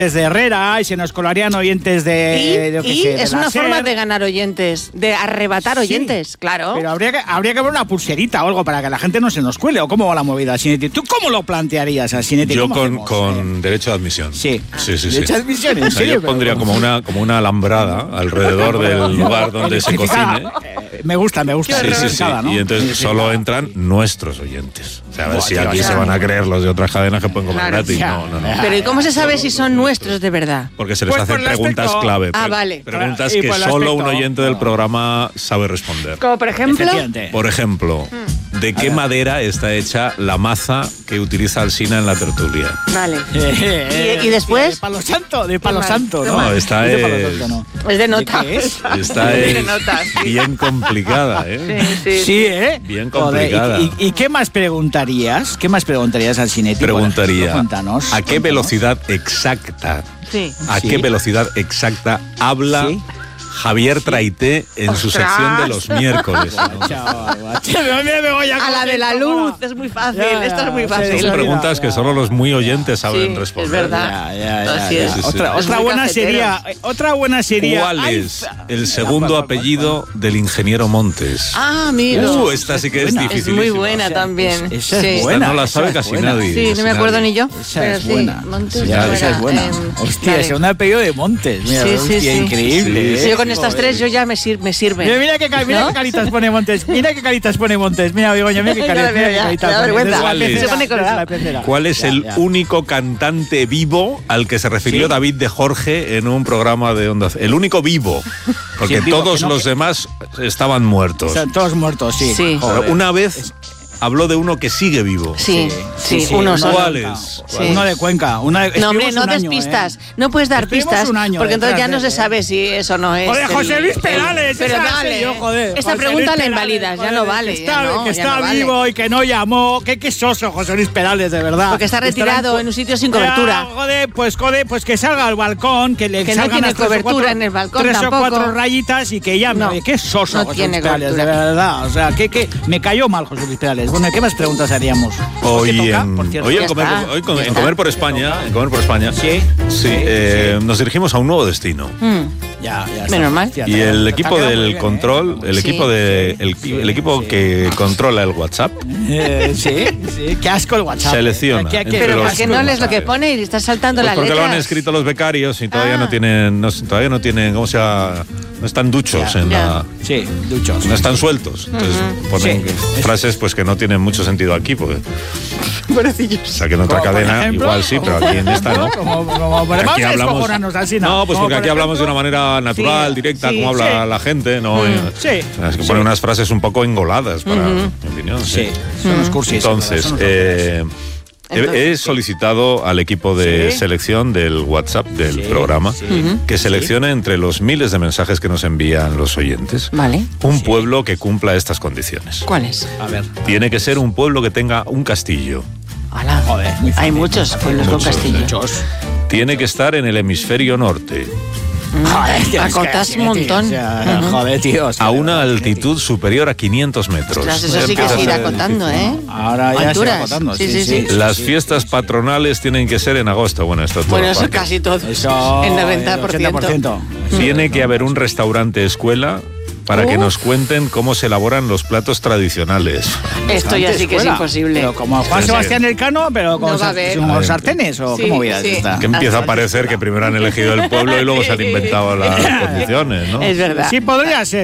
de Herrera y se nos colarían oyentes de es una forma de ganar oyentes, de arrebatar oyentes, claro. Pero habría que ver una pulserita o algo para que la gente no se nos cuele. ¿O cómo va la movida, Sinetti? ¿Tú cómo lo plantearías, Sinetti? Yo con derecho de admisión. Sí. ¿Derecho de admisión? ¿En serio? Yo pondría como una alambrada alrededor del lugar donde se cocine. Me gusta. Sí. ¿No? Y entonces solo entran nuestros oyentes. O sea, a ver si aquí se van a creer los de otras cadenas que pueden comer gratis. No. Pero ¿y cómo se sabe si son nuestros de verdad? Porque se les hacen preguntas clave. Vale. Preguntas que solo un oyente del programa sabe responder. Como por ejemplo. Por ejemplo, ¿de qué madera está hecha la maza que utiliza Alsina en la tertulia? Vale. ¿Y después? De palo santo, ¿no? No, esta es de nota. ¿Qué es? Esta es bien complicada, Sí, ¿eh? Bien complicada. Joder, ¿y qué más preguntarías? ¿Qué más preguntarías al Sinetti? Preguntaría, cuéntanos. ¿a qué velocidad exacta? Sí. ¿A qué velocidad exacta habla Javier Traité en su sección de los miércoles? A la de la luz, es muy fácil, esto es muy fácil. Son preguntas que solo los muy oyentes saben responder. Es verdad. Así es. Otra buena sería. ¿Cuál es el segundo apellido del ingeniero Montes? Amigo. Esta sí que es difícil. Es muy buena también. Esa es buena. No la sabe casi nadie. Sí, no me acuerdo ni yo. Esa es buena. Montes. Esa es buena. Hostia, es un apellido de Montes. Mira, hostia, increíble. Sí, con estas tres yo ya me sirve. Mira qué caritas pone Montes. Mira, Begoña, mira qué caritas pone. ¿Cuál es el único cantante vivo al que se refirió David de Jorge en un programa de Onda Cero? El único vivo, porque todos los demás estaban muertos. Están todos muertos, sí. Una vez habló de uno que sigue vivo. Sí, uno solo. ¿Cuál es? Uno de Cuenca. No, hombre, no des pistas. No puedes dar pistas, porque entonces ya no se sabe si eso no es. Joder, José Luis Perales. Pero dale, esta pregunta la invalidas, ya no vale. Que está vivo y que no llamó. Qué soso, José Luis Perales, de verdad. Porque está retirado en un sitio sin cobertura. Joder, pues que salga al balcón, que le salgan no tiene cobertura en el balcón tampoco. 3 o 4 rayitas y que llame. Qué soso, José Luis Perales, de verdad. O sea, que me cayó mal José Luis Perales. Bueno, ¿qué más preguntas haríamos? Hoy en Comer por España, nos dirigimos a un nuevo destino. Ya menos mal. Y el equipo del control, el equipo que controla el WhatsApp. Qué asco el WhatsApp. Selecciona. Pero ¿para qué no lees lo que pone y estás saltando las letras? Porque lo han escrito los becarios y todavía no tienen, ¿cómo se llama? No están duchos duchos. No están sueltos. Entonces ponen frases pues que no tienen mucho sentido aquí, porque pobrecillos. O sea, que en otra cadena igual sí, pero aquí en esta no. Aquí hablamos así, no, pues porque aquí hablamos de una manera natural, directa, como habla la gente, ¿no? Es que pone unas frases un poco engoladas, para mi opinión. Sí, son unos cursis. Entonces, he solicitado al equipo de selección del WhatsApp del programa que seleccione entre los miles de mensajes que nos envían los oyentes un pueblo que cumpla estas condiciones. ¿Cuáles? A ver. Tiene que ser un pueblo que tenga un castillo. Joder, hay muchos pueblos con castillos. Tiene que estar en el hemisferio norte. Joder, acotas un montón. Joder, tío. A una altitud superior a 500 metros. Eso sí que se irá acotando, ¿eh? Ahora ya se irá acotando. Sí. Las fiestas patronales tienen que ser en agosto. Bueno, esto todo. Bueno, eso casi todo. Eso, el 90%. Tiene que haber un restaurante escuela para que nos cuenten cómo se elaboran los platos tradicionales. Esto ya sí que es imposible. Pero como Juan Sebastián Elcano, pero con los sartenes, ¿o cómo vida está? Que empieza a parecer que primero han elegido el pueblo y luego se han inventado las condiciones, ¿no? Es verdad. Sí, podría ser.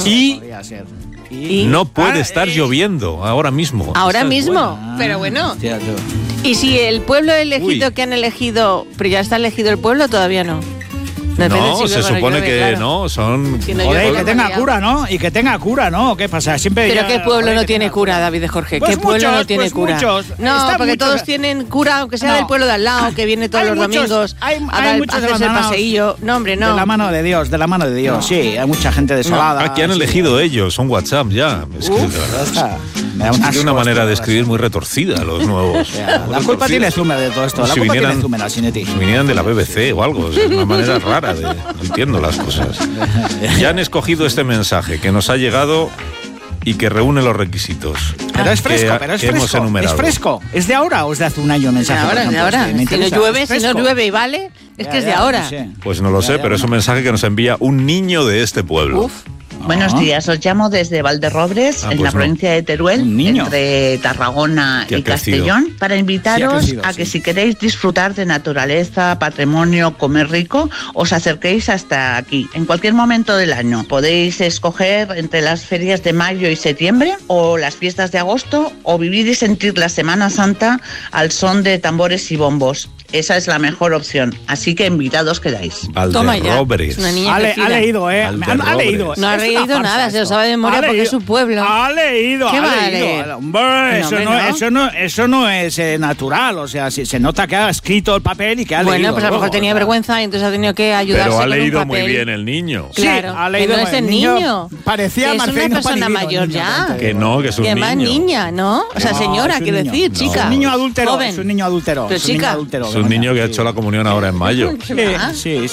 Y no puede estar lloviendo ahora mismo. Ahora mismo, pero bueno. ¿Y si el pueblo elegido que han elegido, pero ya está elegido el pueblo, todavía no? No, se supone que no, son... Joder, que tenga cura, ¿no? Y que tenga cura, ¿no? ¿Qué pasa? Siempre ¿Pero qué pueblo no tiene cura, David de Jorge? ¿Qué pueblo no tiene cura? No, porque todos tienen cura, aunque sea del pueblo de al lado, que viene todos los domingos a hacerse el paseillo. No, hombre, no. De la mano de Dios, sí. Hay mucha gente desolada. Aquí han elegido ellos, son WhatsApp ya. Es que de verdad es una manera de escribir muy retorcida los nuevos. La culpa tiene Zumer de todo esto. La culpa tiene Zumer, Sinetti. Si vinieran de la BBC o algo, es una manera rara de... No entiendo las cosas. Ya han escogido este mensaje que nos ha llegado y que reúne los requisitos. Pero es fresco, hemos enumerado. ¿Es fresco? ¿Es de ahora o es de hace un año el mensaje? De ahora. Si no llueve y vale, es que es de ahora. Pues no lo sé, pero es un mensaje que nos envía un niño de este pueblo. Buenos días, os llamo desde Valderrobres, en la provincia de Teruel, entre Tarragona y Castellón, para invitaros a que si queréis disfrutar de naturaleza, patrimonio, comer rico, os acerquéis hasta aquí. En cualquier momento del año podéis escoger entre las ferias de mayo y septiembre o las fiestas de agosto, o vivir y sentir la Semana Santa al son de tambores y bombos. Esa es la mejor opción, así que invitados quedáis. Valderrobres. Ha leído, Ha leído. No ha leído nada, se lo sabe de memoria porque es su pueblo. Ha leído, ¿Qué ha leído. Hombre, eso no es natural, o sea, se nota que ha escrito el papel y que ha leído. Bueno, pues a lo mejor tenía vergüenza y entonces ha tenido que ayudarse. Pero ha con leído un papel. muy bien el niño. Claro, ha leído. No es el niño. Parecía Marcelino Panivino. Es una persona mayor ya. Que no, que es un niño. Y además niña, ¿no? O sea, señora, quiero decir, chica. Es un niño adúltero. Joven. Es un niño adúltero. Pero chica. Es un niño que ha hecho la comunión ahora en mayo. Sí.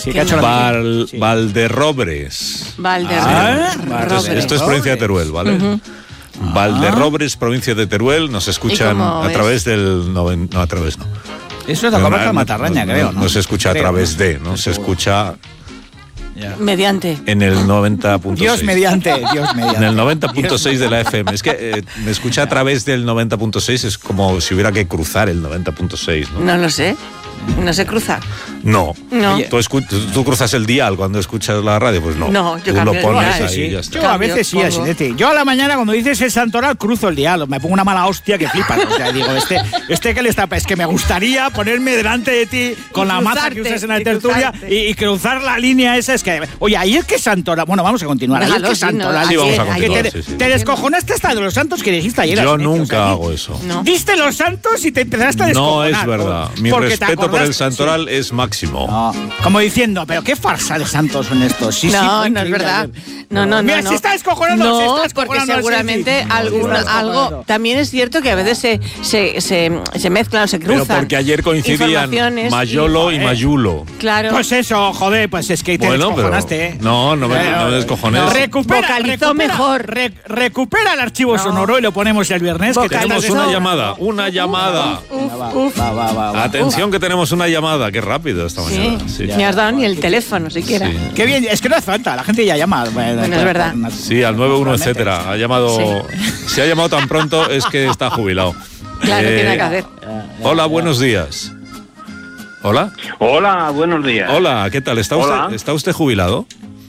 Valderrobres. Esto es provincia de Teruel, ¿vale? Valderrobres, provincia de Teruel, nos escuchan a través del... No, a través no. Eso es la comarca de Matarraña, creo, ¿no? No se escucha a través de, ¿no? Se escucha... Mediante. En el 90.6. Dios mediante. En el 90.6 de la FM. Es que me escucha a través del 90.6, es como si hubiera que cruzar el 90.6, ¿no? No lo sé. ¿No se cruza? No. ¿Tú cruzas el dial cuando escuchas la radio? Pues no. No, yo Tú lo pones ahí sí. y ya está. Yo a veces sí, Asinete. Yo a la mañana cuando dices el santoral cruzo el dial. Me pongo una mala hostia que flipas. O sea, digo, que le está... Es que me gustaría ponerme delante de ti con la maza que usas en la tertulia y cruzar la línea esa. Es que... Oye, ayer que santoral... Bueno, vamos a continuar. Ayer que santoral... Sí, vamos a continuar. Te descojonaste hasta de los santos que dijiste ayer. Yo nunca hago eso. Diste los santos y te empezaste a descojonar. No es verdad. Mi respeto por el santoral es máximo. Como diciendo, pero qué farsa de santos son estos. No es verdad. No. Mira, se está descojonando. No, porque seguramente algo... También es cierto que a veces se mezclan o se cruzan. Pero porque ayer coincidían Mayolo y Mayulo. Claro. Pues eso, joder, pues es que te descojonaste. No me descojones. Vocalizó mejor. Recupera el archivo sonoro y lo ponemos el viernes. Que tenemos una llamada. Atención que tenemos una llamada. Qué rápido esta mañana. Sí. Ni has dado ni el teléfono siquiera. Sí. Qué bien, es que no hace falta, la gente ya llama. Bueno, es verdad. Sí, al 91, etcétera. Ha llamado. Si ha llamado tan pronto es que está jubilado. Claro, tiene que hacer. Hola, buenos días. ¿Hola? Hola, buenos días. Hola, ¿qué tal? ¿Está usted jubilado?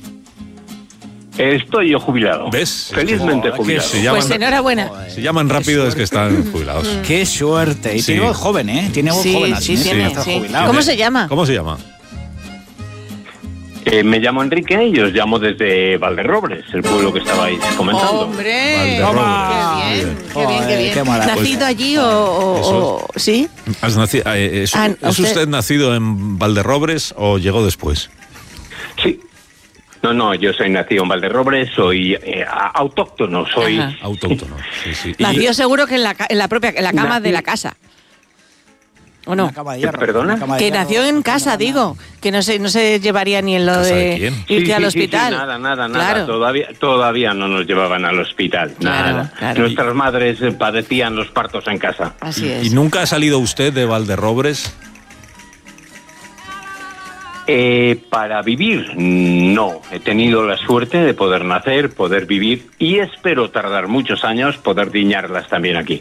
Estoy yo jubilado. ¿Ves? Felizmente jubilado. Pues enhorabuena. Si llaman rápido es que están jubilados. Qué suerte. Y tiene voz joven, ¿eh? Tiene voz joven. Sí. ¿Cómo se llama? ¿Cómo se llama? Me llamo Enrique y os llamo desde Valderrobres, el pueblo que estabais comentando. ¡Hombre! Qué bien. ¿Nacido allí o sí? ¿Es usted nacido en Valderrobres o llegó después? Sí. No, yo soy nacido en Valderrobres, soy autóctono, soy... Ajá. Autóctono, sí. Nació seguro que en la cama de la casa. ¿O no? ¿Perdona? Que nació en casa, digo. Que no se llevaría ni en lo de irte al hospital. Nada. Claro. Todavía no nos llevaban al hospital. Nada. Claro. Nuestras madres padecían los partos en casa. Así es. ¿Y nunca ha salido usted de Valderrobres? Para vivir, no. He tenido la suerte de poder nacer, poder vivir y espero tardar muchos años poder diñarlas también aquí.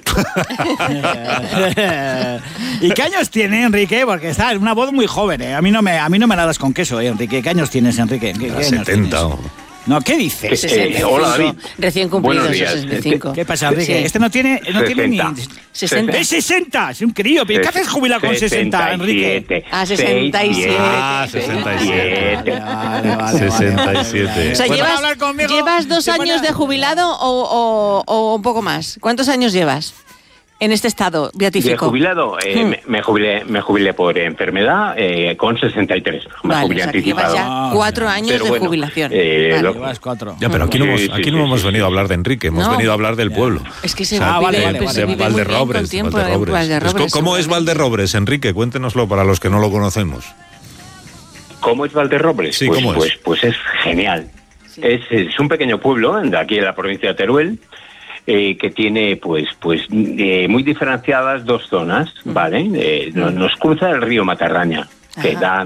¿Y qué años tiene, Enrique? Porque está en una voz muy joven, ¿eh? A mí no me la das con queso, Enrique. ¿Qué años tienes, Enrique? ¿Qué años 70. Tienes? No, ¿qué dices? 65. Hola, David. Recién cumplido, 65. ¿Qué pasa, Enrique? Sí. Este no tiene ni... 60. ¡Es 60! Es un crío. ¿Qué haces jubilado con 60, Enrique? 67. 67. Vale. 67. O sea, ¿llevas 2 años de jubilado o un poco más? ¿Cuántos años llevas en este estado beatífico? De jubilado, me jubilé por enfermedad con 63. Me jubilé anticipado. Llevas ya 4 años de jubilación. Llevas 4. Ya, pero aquí no hemos venido a hablar de Enrique, hemos venido a hablar del pueblo. Es que se vive Valderrobres. ¿Cómo es Valderrobres, Enrique? Cuéntenoslo para los que no lo conocemos. ¿Cómo es Valderrobres? Sí, ¿cómo es? Pues es genial. Sí. Es un pequeño pueblo de aquí en la provincia de Teruel, que tiene muy diferenciadas dos zonas, ¿vale? Nos cruza el río Matarraña, que da